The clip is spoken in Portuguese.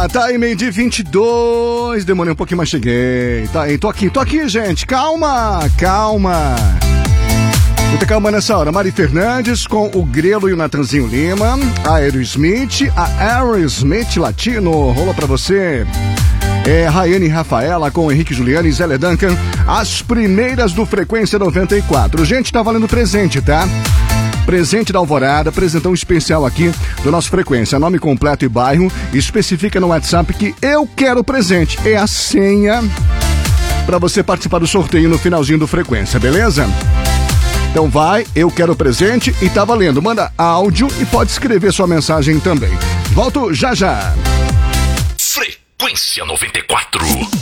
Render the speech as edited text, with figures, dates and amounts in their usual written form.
Tá aí, meio-dia 22. Demorei um pouquinho, mas cheguei. Tá aí, tô aqui, gente. Calma. Muita calma nessa hora. Mari Fernandes com o Grelo e o Natanzinho Lima. A Aerosmith Latino. Rola pra você. Raiane Rafaela com Henrique Juliano e Zélia Duncan. As primeiras do Frequência 94. Gente, tá valendo presente, tá? Presente da Alvorada, presentão especial aqui do nosso Frequência. Nome completo e bairro. Especifica no WhatsApp que eu quero presente. É a senha pra você participar do sorteio no finalzinho do Frequência, beleza? Então vai, eu quero presente e tá valendo. Manda áudio e pode escrever sua mensagem também. Volto já. Frequência 94.